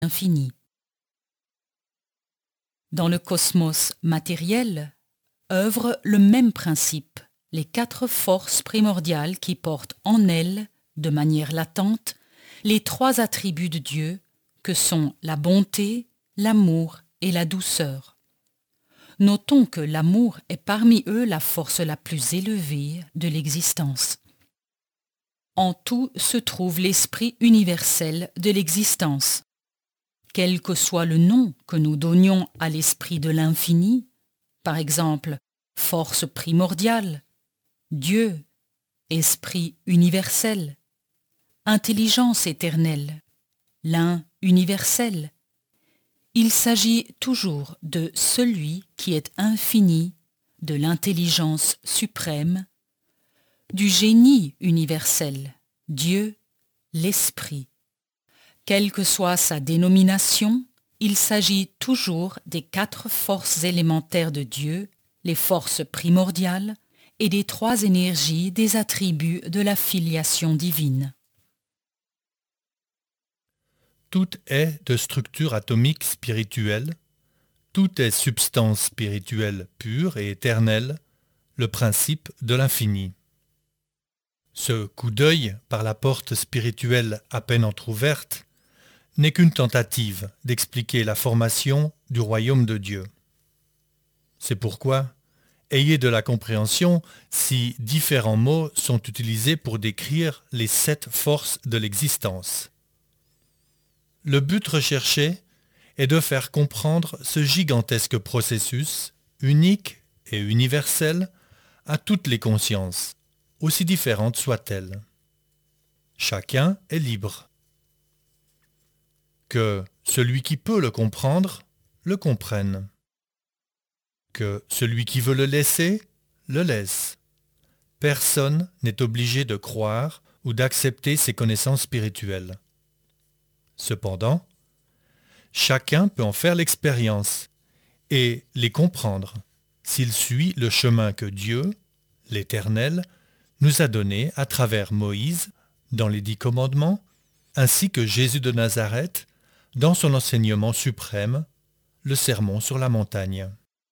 infini. Dans le cosmos matériel, œuvre le même principe, les 4 forces primordiales qui portent en elles, de manière latente, les 3 attributs de Dieu que sont la bonté, l'amour et la douceur. Notons que l'amour est parmi eux la force la plus élevée de l'existence. En tout se trouve l'esprit universel de l'existence. Quel que soit le nom que nous donnions à l'esprit de l'infini, par exemple, force primordiale, Dieu, esprit universel, intelligence éternelle, l'un universel, il s'agit toujours de celui qui est infini, de l'intelligence suprême, du génie universel, Dieu, l'Esprit. Quelle que soit sa dénomination, il s'agit toujours des 4 forces élémentaires de Dieu, les forces primordiales, et des 3 énergies des attributs de la filiation divine. Tout est de structure atomique spirituelle, tout est substance spirituelle pure et éternelle, le principe de l'infini. Ce coup d'œil par la porte spirituelle à peine entr'ouverte n'est qu'une tentative d'expliquer la formation du royaume de Dieu. C'est pourquoi, ayez de la compréhension si différents mots sont utilisés pour décrire les 7 forces de l'existence. Le but recherché est de faire comprendre ce gigantesque processus, unique et universel, à toutes les consciences, aussi différentes soient-elles. Chacun est libre. Que celui qui peut le comprendre, le comprenne. Que celui qui veut le laisser, le laisse. Personne n'est obligé de croire ou d'accepter ces connaissances spirituelles. Cependant, chacun peut en faire l'expérience et les comprendre s'il suit le chemin que Dieu, l'Éternel, nous a donné à travers Moïse dans les 10 commandements, ainsi que Jésus de Nazareth dans son enseignement suprême, le Sermon sur la montagne.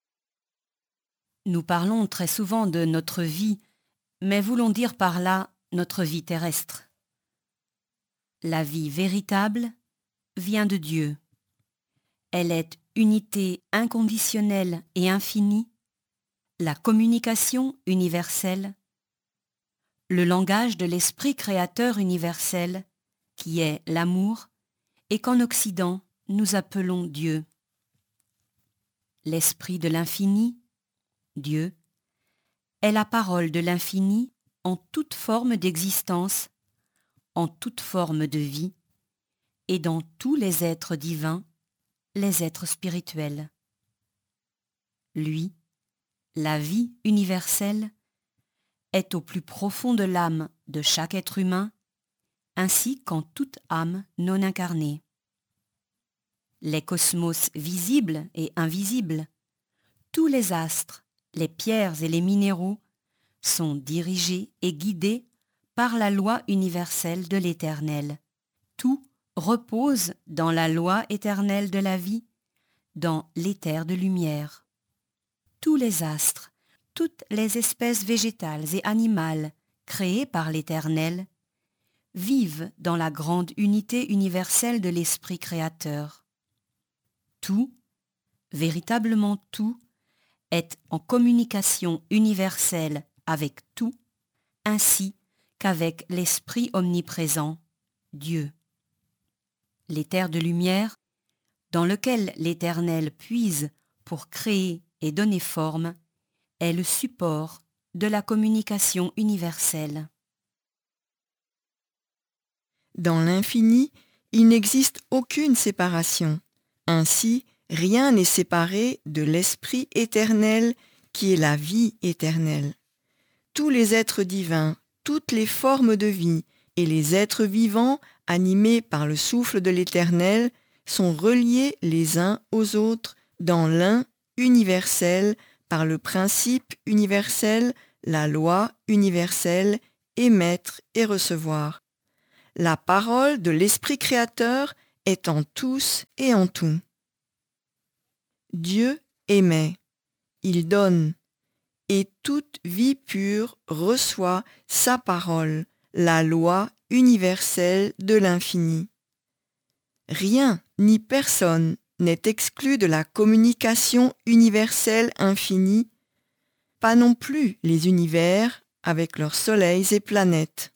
Nous parlons très souvent de notre vie, mais voulons dire par là notre vie terrestre. La vie véritable vient de Dieu. Elle est unité inconditionnelle et infinie, la communication universelle, le langage de l'esprit créateur universel, qui est l'amour, et qu'en Occident nous appelons Dieu. L'esprit de l'infini, Dieu, est la parole de l'infini en toute forme d'existence, en toute forme de vie, et dans tous les êtres divins, les êtres spirituels. Lui, la vie universelle, est au plus profond de l'âme de chaque être humain, ainsi qu'en toute âme non incarnée. Les cosmos visibles et invisibles, tous les astres, les pierres et les minéraux sont dirigés et guidés par la loi universelle de l'Éternel. Tout repose dans la loi éternelle de la vie, dans l'éther de lumière. Tous les astres, toutes les espèces végétales et animales créées par l'Éternel vivent dans la grande unité universelle de l'Esprit créateur. Tout, véritablement tout, est en communication universelle avec tout, ainsi qu'avec l'Esprit omniprésent, Dieu. L'éther de lumière, dans lequel l'Éternel puise pour créer et donner forme, est le support de la communication universelle. Dans l'infini, il n'existe aucune séparation. Ainsi, rien n'est séparé de l'Esprit éternel qui est la vie éternelle. Tous les êtres divins, toutes les formes de vie et les êtres vivants animés par le souffle de l'Éternel sont reliés les uns aux autres dans l'un universel par le principe universel, la loi universelle, émettre et recevoir. La parole de l'Esprit créateur est en tous et en tout. Dieu émet, il donne, et toute vie pure reçoit sa parole, la loi universelle de l'infini. Rien ni personne n'est exclu de la communication universelle infinie, pas non plus les univers avec leurs soleils et planètes.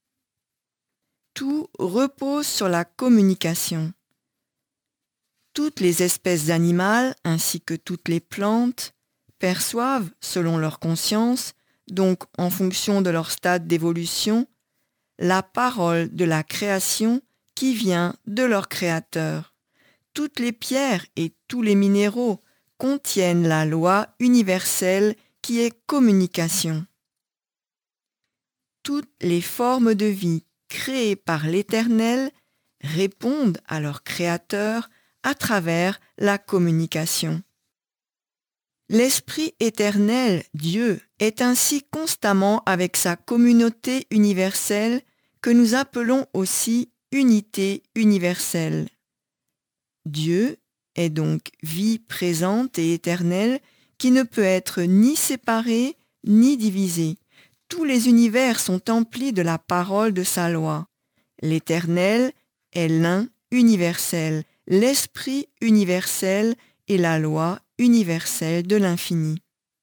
Tout repose sur la communication. Toutes les espèces animales ainsi que toutes les plantes perçoivent, selon leur conscience, donc en fonction de leur stade d'évolution, la parole de la création qui vient de leur créateur. Toutes les pierres et tous les minéraux contiennent la loi universelle qui est communication. Toutes les formes de vie créées par l'Éternel répondent à leur créateur à travers la communication. L'Esprit éternel, Dieu, est ainsi constamment avec sa communauté universelle que nous appelons aussi unité universelle. Dieu est donc vie présente et éternelle qui ne peut être ni séparée ni divisée. Tous les univers sont emplis de la parole de sa loi. L'Éternel est l'un universel, l'Esprit universel et la loi universelle de l'infini.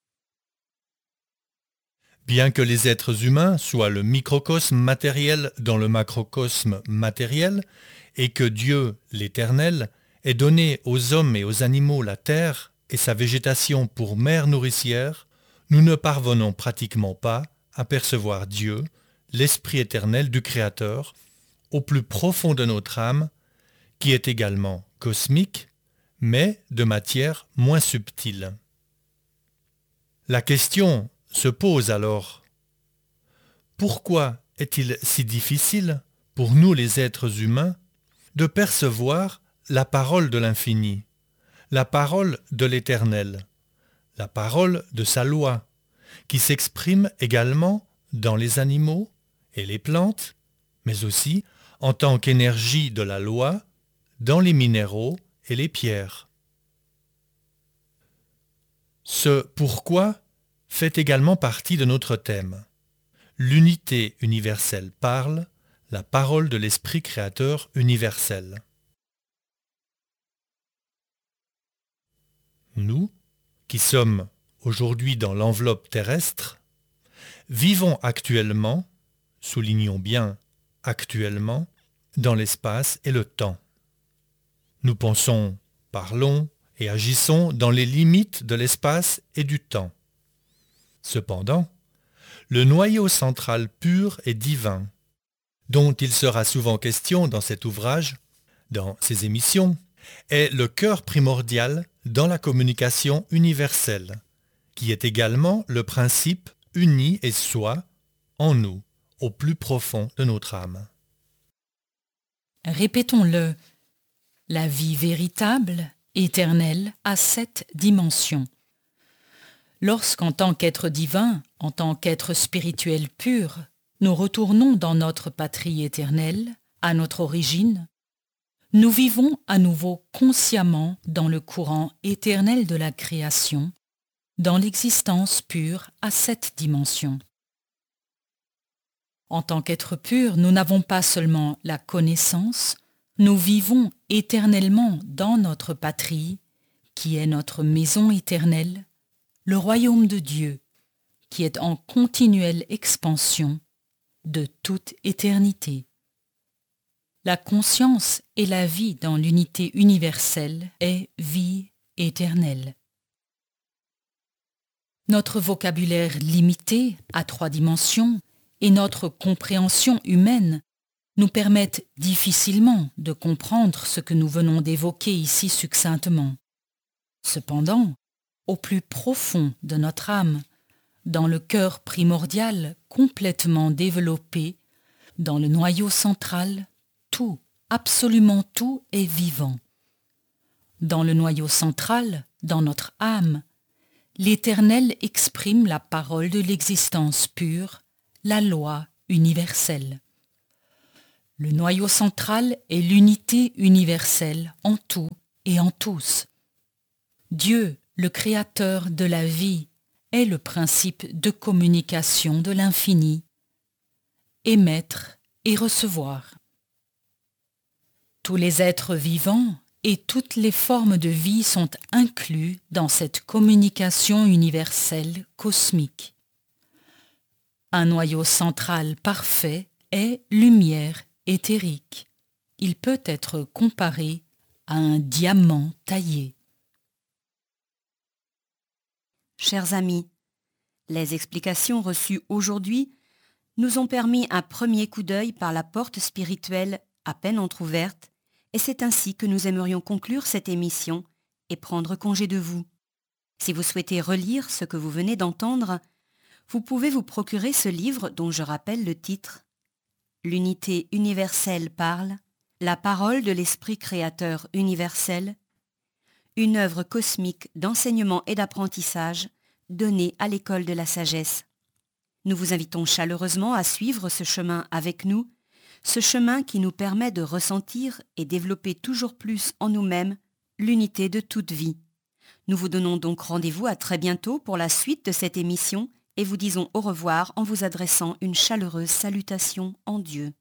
Bien que les êtres humains soient le microcosme matériel dans le macrocosme matériel, et que Dieu, l'Éternel, ait donné aux hommes et aux animaux la terre et sa végétation pour mère nourricière, nous ne parvenons pratiquement pas à percevoir Dieu, l'Esprit éternel du Créateur, au plus profond de notre âme, qui est également cosmique, mais de matière moins subtile. La question se pose alors: pourquoi est-il si difficile pour nous les êtres humains de percevoir la parole de l'infini, la parole de l'Éternel, la parole de sa loi, qui s'exprime également dans les animaux et les plantes, mais aussi en tant qu'énergie de la loi dans les minéraux et les pierres. Ce pourquoi fait également partie de notre thème. L'unité universelle parle, la parole de l'Esprit créateur universel. Nous, qui sommes aujourd'hui dans l'enveloppe terrestre, vivons actuellement, soulignons bien actuellement, dans l'espace et le temps. Nous pensons, parlons et agissons dans les limites de l'espace et du temps. Cependant, le noyau central pur et divin, dont il sera souvent question dans cet ouvrage, dans ces émissions, est le cœur primordial dans la communication universelle, qui est également le principe uni et soi en nous, au plus profond de notre âme. Répétons-le, la vie véritable, éternelle, a 7 dimensions. Lorsqu'en tant qu'être divin, en tant qu'être spirituel pur, nous retournons dans notre patrie éternelle, à notre origine, nous vivons à nouveau consciemment dans le courant éternel de la création, dans l'existence pure à 7 dimensions. En tant qu'être pur, nous n'avons pas seulement la connaissance, nous vivons éternellement dans notre patrie, qui est notre maison éternelle, le royaume de Dieu, qui est en continuelle expansion de toute éternité. La conscience et la vie dans l'unité universelle est vie éternelle. Notre vocabulaire limité à 3 dimensions et notre compréhension humaine nous permettent difficilement de comprendre ce que nous venons d'évoquer ici succinctement. Cependant, au plus profond de notre âme, dans le cœur primordial complètement développé, dans le noyau central, tout, absolument tout est vivant. Dans le noyau central, dans notre âme, l'Éternel exprime la parole de l'existence pure, la loi universelle. Le noyau central est l'unité universelle en tout et en tous. Dieu, le créateur de la vie, est le principe de communication de l'infini. Émettre et recevoir. Tous les êtres vivants et toutes les formes de vie sont inclus dans cette communication universelle cosmique. Un noyau central parfait est lumière éthérique. Il peut être comparé à un diamant taillé. Chers amis, les explications reçues aujourd'hui nous ont permis un premier coup d'œil par la porte spirituelle à peine entr'ouverte, et c'est ainsi que nous aimerions conclure cette émission et prendre congé de vous. Si vous souhaitez relire ce que vous venez d'entendre, vous pouvez vous procurer ce livre dont je rappelle le titre « L'unité universelle parle, la parole de l'Esprit créateur universel », une œuvre cosmique d'enseignement et d'apprentissage donnée à l'école de la sagesse. Nous vous invitons chaleureusement à suivre ce chemin avec nous, ce chemin qui nous permet de ressentir et développer toujours plus en nous-mêmes l'unité de toute vie. Nous vous donnons donc rendez-vous à très bientôt pour la suite de cette émission et vous disons au revoir en vous adressant une chaleureuse salutation en Dieu.